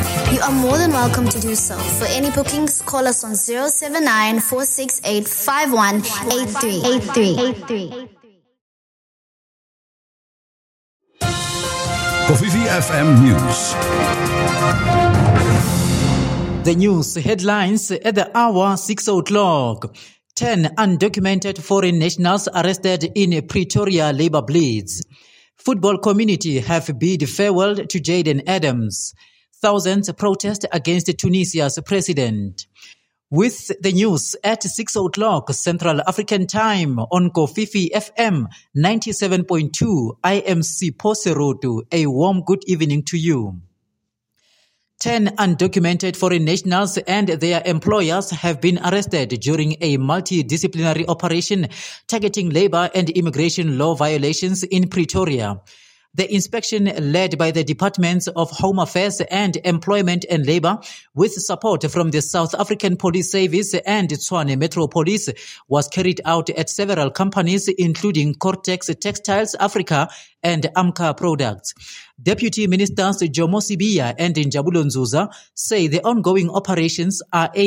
you are more than welcome to do so. For any bookings, call us on 079 468 5183. Kofifi FM News. The news headlines at the hour 6 o'clock. 10 undocumented foreign nationals arrested in Pretoria labor blitz. Football community have bid farewell to Jayden Adams. Thousands protest against Tunisia's president. With the news at 6 o'clock Central African Time on Kofifi FM 97.2, I am Sipho Rotu. A warm good evening to you. 10 undocumented foreign nationals and their employers have been arrested during a multidisciplinary operation targeting labor and immigration law violations in Pretoria. The inspection, led by the Departments of Home Affairs and Employment and Labour, with support from the South African Police Service and Tshwane Metro Police, was carried out at several companies, including Cortex Textiles Africa and Amka Products. Deputy Ministers Jomo Sibiya and Njabulo Nzuza say the ongoing operations are